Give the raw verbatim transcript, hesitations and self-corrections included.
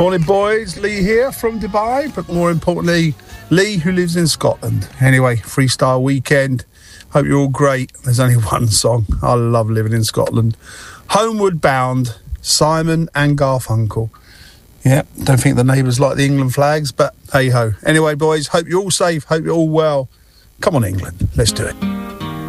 Morning, boys. Lee here from Dubai, but more importantly, Lee who lives in Scotland. Anyway, freestyle weekend. Hope you're all great. There's only one song. I love living in Scotland. Homeward Bound, Simon and Garfunkel. Yeah, don't think the neighbours like the England flags, but hey-ho. Anyway, boys, hope you're all safe. Hope you're all well. Come on, England. Let's do it.